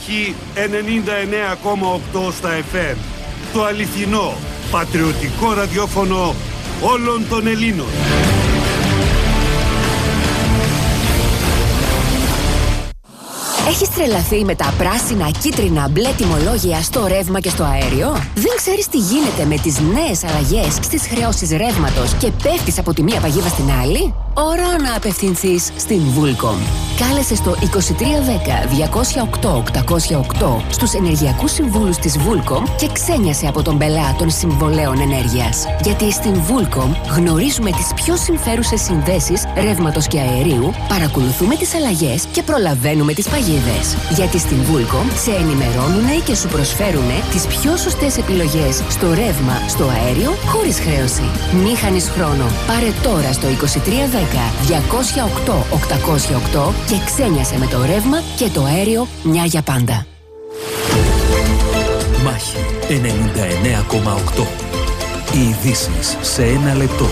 Μάχη 99,8 στα FM. Το αληθινό, πατριωτικό ραδιόφωνο όλων των Ελλήνων. Έχεις τρελαθεί με τα πράσινα, κίτρινα, μπλε τιμολόγια στο ρεύμα και στο αέριο? Δεν ξέρεις τι γίνεται με τις νέες αλλαγές στις χρεώσεις ρεύματος και πέφτεις από τη μία παγίδα στην άλλη? Ώρα να απευθυνθείς στην Vulcom. Κάλεσε στο 2310-208-808 στους ενεργειακούς συμβούλους της Vulcom και ξένιασε από τον πελά των συμβολέων ενέργειας. Γιατί στην Vulcom γνωρίζουμε τις πιο συμφέρουσες συνδέσεις ρεύματος και αερίου, παρακολουθούμε τις αλλαγές και προλαβαίνουμε τις παγίδες. Γιατί στην Vulcom σε ενημερώνουν και σου προσφέρουν τις πιο σωστές επιλογές στο ρεύμα, στο αέριο, χωρίς χρέωση. Μη χάνεις χρόνο. Πάρε τώρα στο 2310-208-808 και ξένιασε με το ρεύμα και το αέριο μια για πάντα. Μάχη 99,8. Οι ειδήσεις σε ένα λεπτό.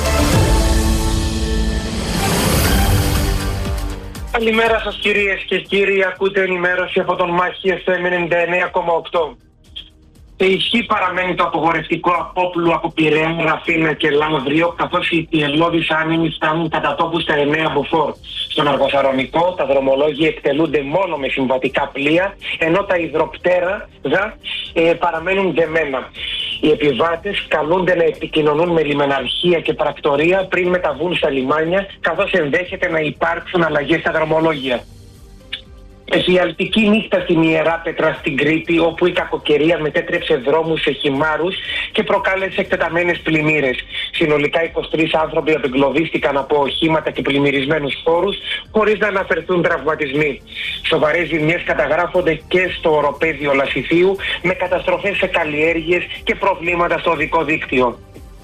Καλημέρα σας κυρίες και κύριοι, ακούτε ενημέρωση από τον Μάχη FM 99,8. Σε ισχύ παραμένει το απογορευτικό απόπλου από Πειραιά, Αθήνα και Λαύριο, καθώς οι πιελώδεις άνεμοι φτάνουν κατά τόπου στα 9 μποφόρ. Στον Αργοθαρρονικό τα δρομολόγια εκτελούνται μόνο με συμβατικά πλοία, ενώ τα υδροπτέρα παραμένουν δεμένα. Οι επιβάτες καλούνται να επικοινωνούν με λιμεναρχεία και πρακτορεία πριν μεταβούν στα λιμάνια, καθώς ενδέχεται να υπάρξουν αλλαγές στα δρομολόγια. Εφιαλτική νύχτα στην Ιερά Πέτρα στην Κρήτη, όπου η κακοκαιρία μετέτρεψε δρόμους σε χυμάρους και προκάλεσε εκτεταμένες πλημμύρες. Συνολικά 23 άνθρωποι απεγκλωβίστηκαν από οχήματα και πλημμυρισμένους χώρους, χωρίς να αναφερθούν τραυματισμοί. Σοβαρές ζημιές καταγράφονται και στο οροπέδιο Λασιθίου, με καταστροφές σε καλλιέργειες και προβλήματα στο οδικό δίκτυο.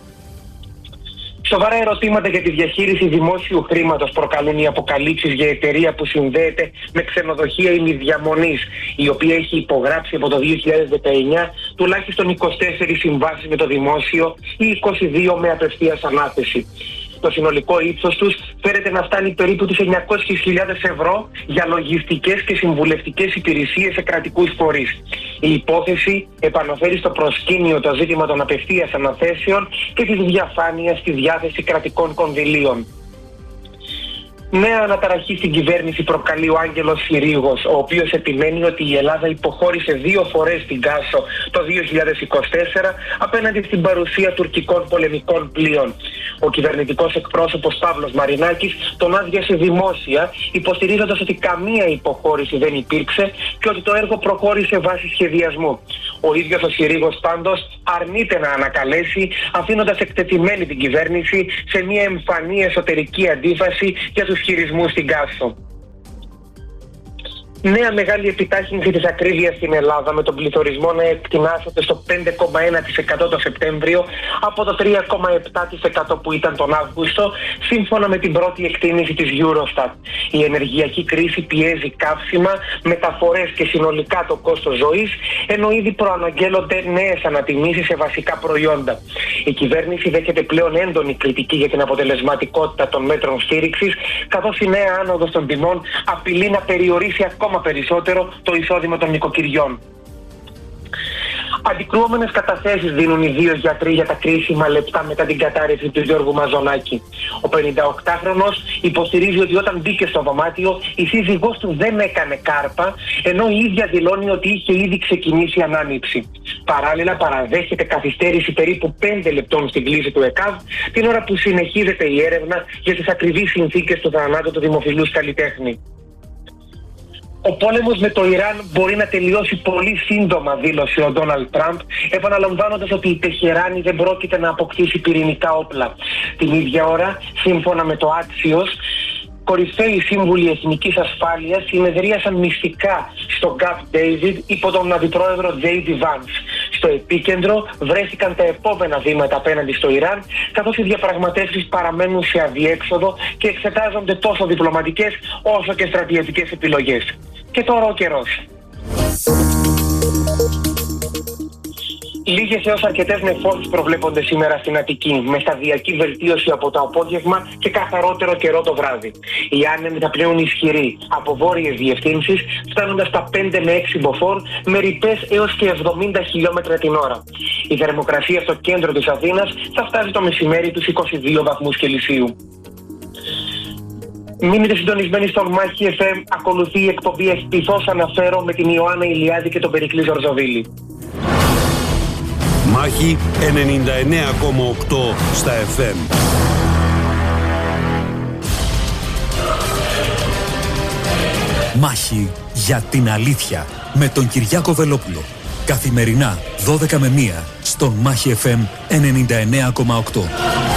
Σοβαρά ερωτήματα για τη διαχείριση δημόσιου χρήματος προκαλούν οι αποκαλύψεις για εταιρεία που συνδέεται με ξενοδοχεία ημιδιαμονής, η οποία έχει υπογράψει από το 2019 τουλάχιστον 24 συμβάσεις με το δημόσιο ή 22 με απευθείας ανάθεση. Το συνολικό ύψος τους φέρεται να φτάνει περίπου τις 900.000 ευρώ για λογιστικές και συμβουλευτικές υπηρεσίες σε κρατικούς φορείς. Η υπόθεση επαναφέρει στο προσκήνιο το ζήτημα των απευθείας αναθέσεων και της διαφάνειας στη διάθεση κρατικών κονδυλίων. Νέα αναταραχή στην κυβέρνηση προκαλεί ο Άγγελος Συρίγος, ο οποίος επιμένει ότι η Ελλάδα υποχώρησε 2 φορές την Κάσο το 2024 απέναντι στην παρουσία τουρκικών πολεμικών πλοίων. Ο κυβερνητικός εκπρόσωπος Παύλος Μαρινάκης τον άδειασε δημόσια, υποστηρίζοντας ότι καμία υποχώρηση δεν υπήρξε και ότι το έργο προχώρησε βάσει σχεδιασμού. Ο ίδιος ο Συρίγος πάντως αρνείται να ανακαλέσει, αφήνοντας εκτεθειμένη την κυβέρνηση σε μια εμφανή εσωτερική αντίφαση για τους χειρισμούς στην Κάσο. Νέα μεγάλη επιτάχυνση της ακρίβειας στην Ελλάδα, με τον πληθωρισμό να εκτινάσεται στο 5,1% το Σεπτέμβριο από το 3,7% που ήταν τον Αύγουστο, σύμφωνα με την πρώτη εκτίμηση της Eurostat. Η ενεργειακή κρίση πιέζει καύσιμα, μεταφορές και συνολικά το κόστος ζωής, ενώ ήδη προαναγγέλλονται νέες ανατιμήσεις σε βασικά προϊόντα. Η κυβέρνηση δέχεται πλέον έντονη κριτική για την αποτελεσματικότητα των μέτρων στήριξης, καθώς η νέα άνοδος των τιμών απειλεί να περιορίσει ακόμα περισσότερο το εισόδημα των νοικοκυριών. Αντικρουόμενες καταθέσεις δίνουν οι 2 γιατροί για τα κρίσιμα λεπτά μετά την κατάρρευση του Γιώργου Μαζονάκη. Ο 58χρονος υποστηρίζει ότι όταν μπήκε στο δωμάτιο η σύζυγός του δεν έκανε κάρπα, ενώ η ίδια δηλώνει ότι είχε ήδη ξεκινήσει ανάνυψη. Παράλληλα παραδέχεται καθυστέρηση περίπου 5 λεπτών στην κλήση του ΕΚΑΒ, την ώρα που συνεχίζεται η έρευνα για τις ακριβείς συνθήκες του θανάτου του δημοφιλούς καλλιτέχνη. Ο πόλεμος με το Ιράν μπορεί να τελειώσει πολύ σύντομα, δήλωσε ο Ντόναλντ Τραμπ, επαναλαμβάνοντας ότι η Τεχεράνη δεν πρόκειται να αποκτήσει πυρηνικά όπλα. Την ίδια ώρα, σύμφωνα με το Axios, κορυφαίοι σύμβουλοι εθνικής ασφάλειας συνεδρίασαν μυστικά στο Camp David υπό τον αντιπρόεδρο J.D. Vance. Στο επίκεντρο βρέθηκαν τα επόμενα βήματα απέναντι στο Ιράν, καθώς οι διαπραγματεύσεις παραμένουν σε αδιέξοδο και εξετάζονται τόσο διπλωματικές όσο και στρατιωτικές επιλογές. Και τώρα ο καιρός. Λίγες έως αρκετές νεφώσεις προβλέπονται σήμερα στην Αττική, με σταδιακή βελτίωση από το απόγευμα και καθαρότερο καιρό το βράδυ. Οι άνεμοι θα πλέουν ισχυροί από βόρειες διευθύνσεις, φτάνοντας στα 5 με 6 μποφόρ, με ρηπές έως και 70 χιλιόμετρα την ώρα. Η θερμοκρασία στο κέντρο της Αθήνας θα φτάσει το μεσημέρι τους 22 βαθμούς Κελσίου. Μείνετε συντονισμένοι στον Μάχη FM, ακολουθεί η εκπομπή Ευτυχώς Αναφέρω με την Ιωάννα Ηλιάδη και τον Περικλή Ζορζοβίλη. Μάχη 99,8 στα FM. Μάχη για την αλήθεια με τον Κυριάκο Βελόπουλο. Καθημερινά 12 με 1 στον Μάχη FM 99,8.